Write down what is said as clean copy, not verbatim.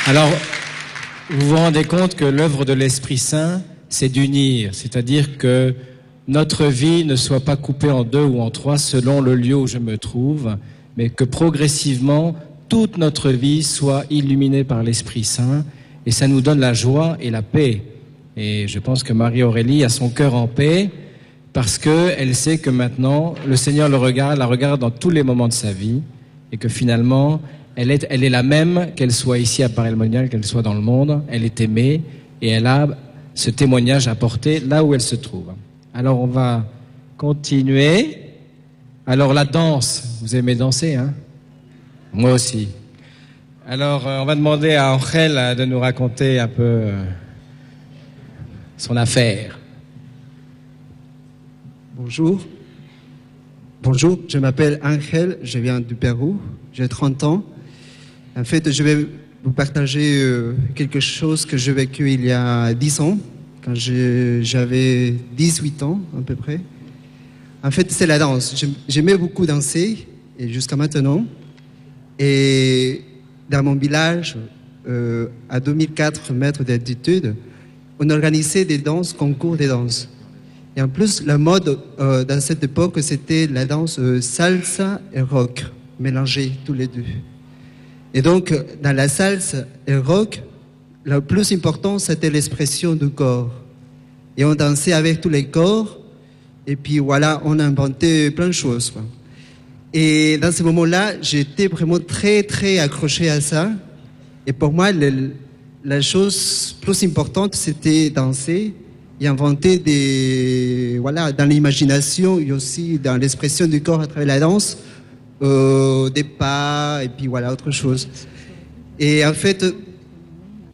Alors, vous vous rendez compte que l'œuvre de l'Esprit Saint, c'est d'unir, c'est-à-dire que notre vie ne soit pas coupée en deux ou en trois selon le lieu où je me trouve, mais que progressivement, toute notre vie soit illuminée par l'Esprit Saint, et ça nous donne la joie et la paix. Et je pense que Marie-Aurélie a son cœur en paix, parce qu'elle sait que maintenant, le Seigneur la regarde dans tous les moments de sa vie, et que finalement, elle est la même, qu'elle soit ici à Paray-le-Monial, qu'elle soit dans le monde, elle est aimée, et elle a ce témoignage à porter là où elle se trouve. Alors on va continuer. Alors la danse, vous aimez danser, hein? Moi aussi. Alors on va demander à Angel de nous raconter un peu son affaire. Bonjour. Bonjour, je m'appelle Angel, je viens du Pérou, j'ai 30 ans. En fait, je vais vous partager quelque chose que j'ai vécu il y a 10 ans, quand j'avais 18 ans à peu près. En fait, c'est la danse. J'aimais beaucoup danser, et jusqu'à maintenant. Et dans mon village, à 2004 mètres d'altitude, on organisait des danses, concours de danse. Et en plus, la mode dans cette époque, c'était la danse salsa et rock, mélangés tous les deux. Et donc, dans la salsa et rock, le plus important, c'était l'expression du corps. Et on dansait avec tous les corps, et puis voilà, on inventait plein de choses, quoi. Et dans ce moment-là, j'étais vraiment très, très accroché à ça. Et pour moi, la chose plus importante, c'était danser et inventer dans l'imagination et aussi dans l'expression du corps à travers la danse, des pas et puis voilà, autre chose. Et en fait,